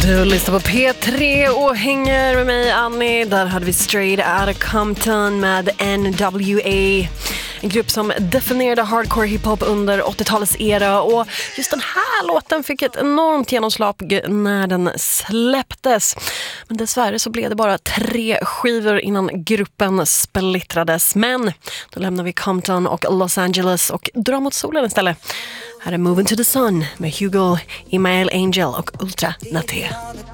Du lyssnar på P3 och hänger med mig, Annie. Där hade vi Straight Outta Compton med NWA. En grupp som definierade hardcore hiphop under 80-talets era. Och just den här låten fick ett enormt genomslag när den släpptes. Men dessvärre så blev det bara 3 skivor innan gruppen splittrades. Men då lämnar vi Compton och Los Angeles och drar mot solen istället. Här är Moving to the Sun med Hugo, Email Angel och Ultra Naté.